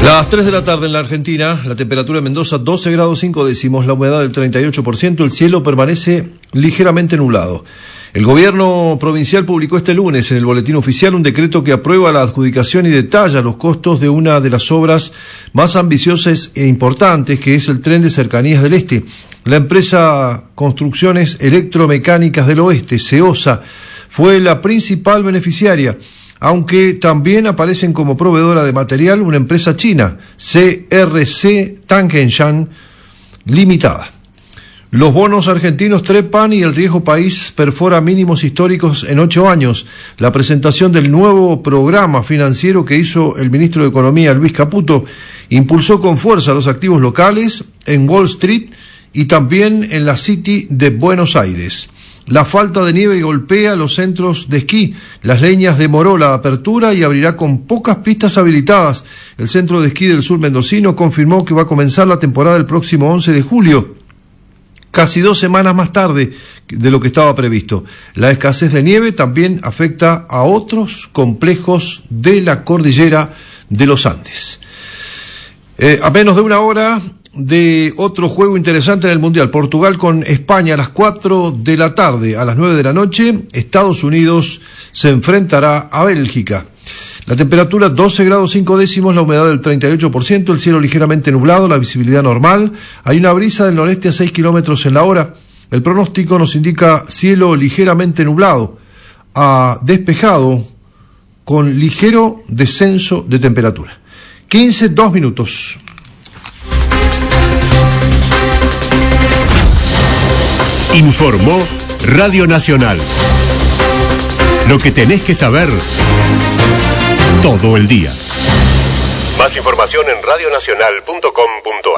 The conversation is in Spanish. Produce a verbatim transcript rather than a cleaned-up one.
Las tres de la tarde en la Argentina, la temperatura en Mendoza doce grados cinco décimos, la humedad del treinta y ocho por ciento, el cielo permanece ligeramente nublado. El gobierno provincial publicó este lunes en el boletín oficial un decreto que aprueba la adjudicación y detalla los costos de una de las obras más ambiciosas e importantes, que es el tren de cercanías del Este. La empresa Construcciones Electromecánicas del Oeste, CEOSA, fue la principal beneficiaria, aunque también aparecen como proveedora de material una empresa china, C R C Tankenshan Limitada. Los bonos argentinos trepan y el riesgo país perfora mínimos históricos en ocho años. La presentación del nuevo programa financiero que hizo el ministro de Economía, Luis Caputo, impulsó con fuerza los activos locales en Wall Street y también en la City de Buenos Aires. La falta de nieve golpea los centros de esquí. Las Leñas demoró la apertura y abrirá con pocas pistas habilitadas. El centro de esquí del sur mendocino confirmó que va a comenzar la temporada el próximo once de julio, casi dos semanas más tarde de lo que estaba previsto. La escasez de nieve también afecta a otros complejos de la cordillera de los Andes. Eh, a menos de una hora de otro juego interesante en el Mundial, Portugal con España a las cuatro de la tarde. A las nueve de la noche, Estados Unidos se enfrentará a Bélgica. La temperatura doce grados cinco décimos, la humedad del treinta y ocho por ciento, el cielo ligeramente nublado, la visibilidad normal. Hay una brisa del noreste a seis kilómetros en la hora. El pronóstico nos indica cielo ligeramente nublado a despejado con ligero descenso de temperatura. quince, dos minutos. Informó Radio Nacional. Lo que tenés que saber todo el día. Más información en radionacional punto com punto